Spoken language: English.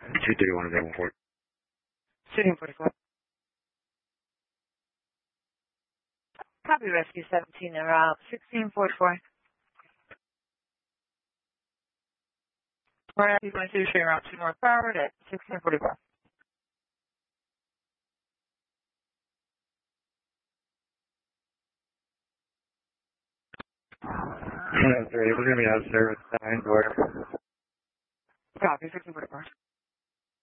231 available for. Shooting 44. Copy rescue 17 and route 1644. We're at 222 shooting route 2 more forward at 1644. That's right. We're going to be out of service. 9 door. Copy 1644.